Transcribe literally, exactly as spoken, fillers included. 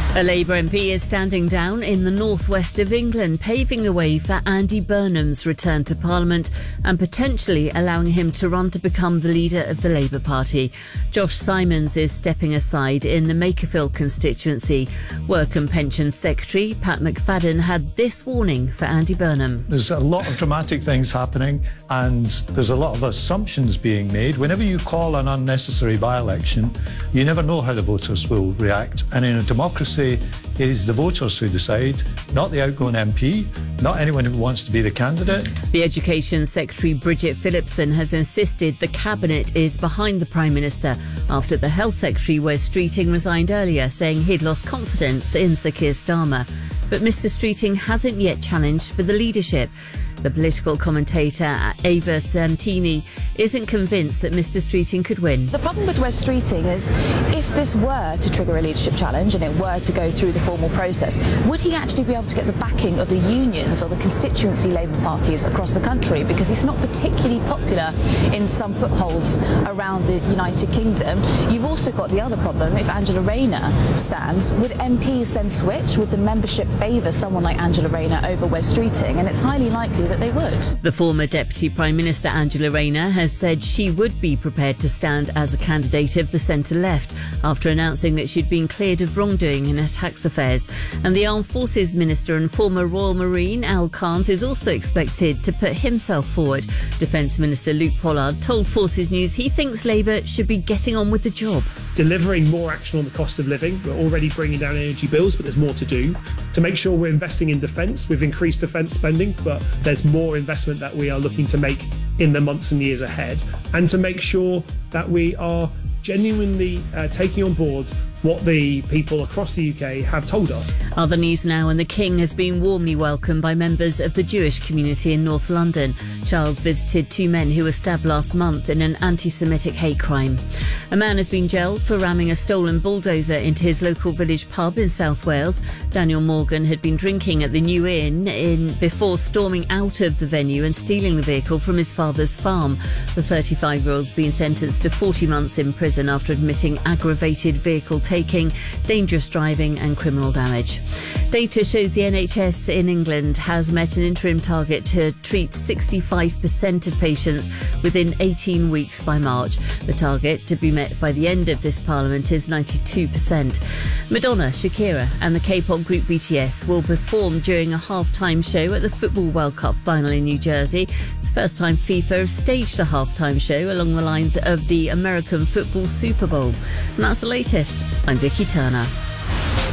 A Labour M P is standing down in the northwest of England, paving the way for Andy Burnham's return to Parliament and potentially allowing him to run to become the leader of the Labour Party. Josh Simons is stepping aside in the Makerfield constituency. Work and Pensions Secretary Pat McFadden had this warning for Andy Burnham. There's a lot of dramatic things happening and there's a lot of assumptions being made. Whenever you call an unnecessary by-election, you never know how the voters will react. And in a democracy, it is the voters who decide, not the outgoing M P, not anyone who wants to be the candidate. The Education Secretary Bridget Phillipson has insisted the Cabinet is behind the Prime Minister after the Health Secretary Wes Streeting resigned earlier, saying he'd lost confidence in Sir Keir Starmer. But Mr Streeting hasn't yet challenged for the leadership. The political commentator Ava Santini isn't convinced that Mr Streeting could win. The problem with Wes Streeting is if this were to trigger a leadership challenge and it were to go through the formal process, would he actually be able to get the backing of the unions or the constituency Labour parties across the country? Because he's not particularly popular in some footholds around the United Kingdom. You've also got the other problem. If Angela Rayner stands, would M Ps then switch? Would the membership favour someone like Angela Rayner over Wes Streeting? And it's highly likely that they would. The former Deputy Prime Minister Angela Rayner has said she would be prepared to stand as a candidate of the centre-left after announcing that she'd been cleared of wrongdoing in her tax affairs. And the Armed Forces Minister and former Royal Marine Al Carnes is also expected to put himself forward. Defence Minister Luke Pollard told Forces News he thinks Labour should be getting on with the job. Delivering more action on the cost of living. We're already bringing down energy bills, but there's more to do. To make sure we're investing in defence, we've increased defence spending, but there's more investment that we are looking to make in the months and years ahead. And to make sure that we are genuinely uh, taking on board what the people across the U K have told us. Other news now, and the King has been warmly welcomed by members of the Jewish community in North London. Charles visited two men who were stabbed last month in an anti-Semitic hate crime. A man has been jailed for ramming a stolen bulldozer into his local village pub in South Wales. Daniel Morgan had been drinking at the New Inn in before storming out of the venue and stealing the vehicle from his father's farm. The thirty-five-year-old's been sentenced to forty months in prison after admitting aggravated vehicle taking, dangerous driving and criminal damage. Data shows the N H S in England has met an interim target to treat sixty-five percent of patients within eighteen weeks by March. The target to be met by the end of this Parliament is ninety-two percent. Madonna, Shakira and the K-pop group B T S will perform during a half-time show at the Football World Cup final in New Jersey. It's the first time FIFA have staged a half-time show along the lines of the American Football Super Bowl. And that's the latest. I'm Vicky Turner.